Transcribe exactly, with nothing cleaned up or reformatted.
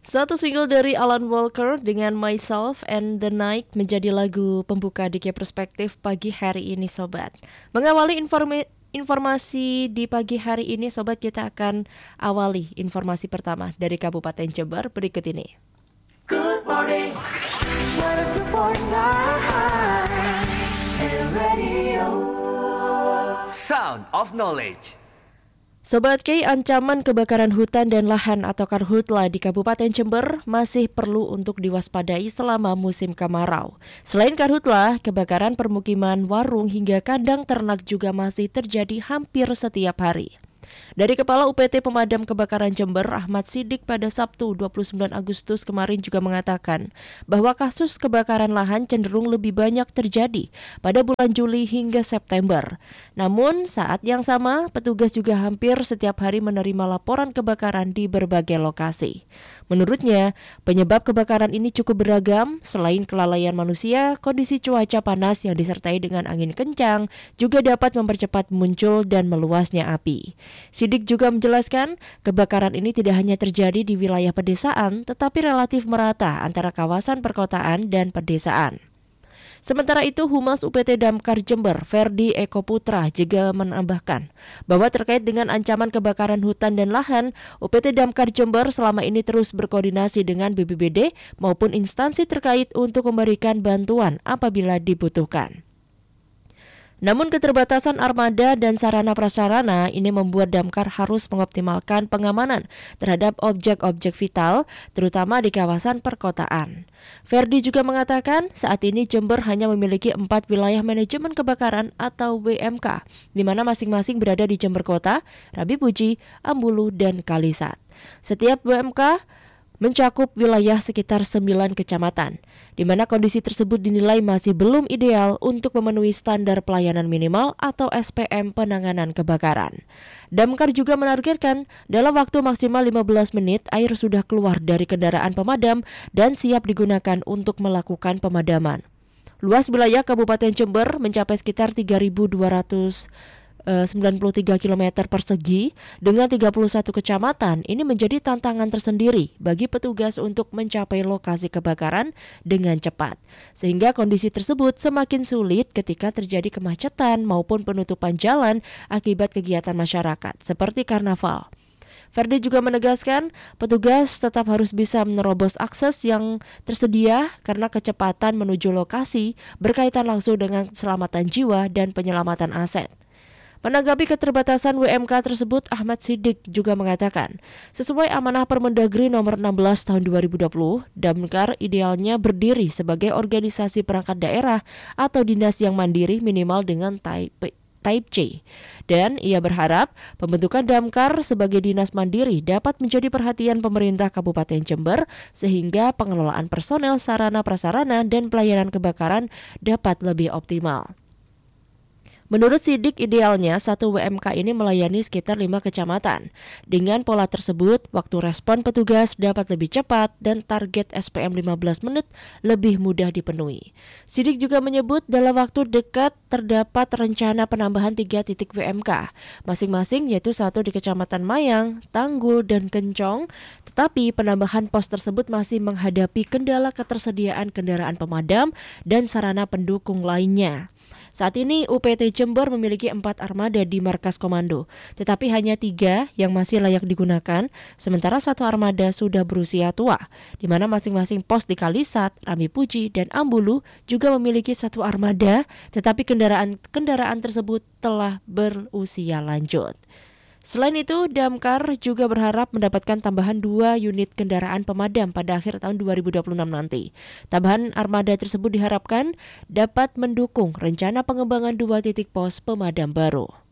Satu single dari Alan Walker dengan Myself and the Night menjadi lagu pembuka D K Perspektif pagi hari ini, Sobat. Mengawali informa- informasi di pagi hari ini, Sobat, kita akan awali informasi pertama dari Kabupaten Jember berikut ini. Good morning, radio. Sound of Knowledge. Sobat K, ancaman kebakaran hutan dan lahan atau karhutla di Kabupaten Jember masih perlu untuk diwaspadai selama musim kemarau. Selain karhutla, kebakaran permukiman, warung hingga kandang ternak juga masih terjadi hampir setiap hari. Dari Kepala U P T Pemadam Kebakaran Jember, Ahmad Sidik, pada Sabtu dua puluh sembilan Agustus kemarin juga mengatakan bahwa kasus kebakaran lahan cenderung lebih banyak terjadi pada bulan Juli hingga September. Namun saat yang sama, petugas juga hampir setiap hari menerima laporan kebakaran di berbagai lokasi. Menurutnya, penyebab kebakaran ini cukup beragam. Selain kelalaian manusia, kondisi cuaca panas yang disertai dengan angin kencang juga dapat mempercepat muncul dan meluasnya api. Sidik juga menjelaskan, kebakaran ini tidak hanya terjadi di wilayah pedesaan, tetapi relatif merata antara kawasan perkotaan dan pedesaan. Sementara itu, Humas U P T Damkar Jember, Ferdi Eko Putra, juga menambahkan bahwa terkait dengan ancaman kebakaran hutan dan lahan, U P T Damkar Jember selama ini terus berkoordinasi dengan B P B D maupun instansi terkait untuk memberikan bantuan apabila dibutuhkan. Namun keterbatasan armada dan sarana prasarana ini membuat Damkar harus mengoptimalkan pengamanan terhadap objek-objek vital, terutama di kawasan perkotaan. Ferdi juga mengatakan saat ini Jember hanya memiliki empat wilayah manajemen kebakaran atau W M K, di mana masing-masing berada di Jember Kota, Rambi Puji, Ambulu, dan Kalisat. Setiap W M K mencakup wilayah sekitar sembilan kecamatan, di mana kondisi tersebut dinilai masih belum ideal untuk memenuhi standar pelayanan minimal atau S P M penanganan kebakaran. Damkar juga menargetkan dalam waktu maksimal lima belas menit air sudah keluar dari kendaraan pemadam dan siap digunakan untuk melakukan pemadaman. Luas wilayah Kabupaten Jember mencapai sekitar tiga ribu dua ratus sembilan puluh tiga kilometer persegi dengan tiga puluh satu kecamatan. Ini menjadi tantangan tersendiri bagi petugas untuk mencapai lokasi kebakaran dengan cepat, sehingga kondisi tersebut semakin sulit ketika terjadi kemacetan maupun penutupan jalan akibat kegiatan masyarakat seperti karnaval. Ferdi juga menegaskan petugas tetap harus bisa menerobos akses yang tersedia karena kecepatan menuju lokasi berkaitan langsung dengan keselamatan jiwa dan penyelamatan aset. Menanggapi keterbatasan W M K tersebut, Ahmad Sidik juga mengatakan, sesuai amanah Permendagri nomor enam belas tahun dua ribu dua puluh, Damkar idealnya berdiri sebagai organisasi perangkat daerah atau dinas yang mandiri minimal dengan type Type C. Dan ia berharap pembentukan Damkar sebagai dinas mandiri dapat menjadi perhatian pemerintah Kabupaten Jember sehingga pengelolaan personel, sarana prasarana, dan pelayanan kebakaran dapat lebih optimal. Menurut Sidik, idealnya satu W M K ini melayani sekitar lima kecamatan. Dengan pola tersebut, waktu respon petugas dapat lebih cepat dan target S P M lima belas menit lebih mudah dipenuhi. Sidik juga menyebut dalam waktu dekat terdapat rencana penambahan tiga titik W M K, masing-masing yaitu satu di Kecamatan Mayang, Tanggul, dan Kencong. Tetapi penambahan pos tersebut masih menghadapi kendala ketersediaan kendaraan pemadam dan sarana pendukung lainnya. Saat ini U P T Jember memiliki empat armada di markas komando, tetapi hanya tiga yang masih layak digunakan, sementara satu armada sudah berusia tua, di mana masing-masing pos di Kalisat, Rambi Puji, dan Ambulu juga memiliki satu armada, tetapi kendaraan-kendaraan tersebut telah berusia lanjut. Selain itu, Damkar juga berharap mendapatkan tambahan dua unit kendaraan pemadam pada akhir tahun dua ribu dua puluh enam nanti. Tambahan armada tersebut diharapkan dapat mendukung rencana pengembangan dua titik pos pemadam baru.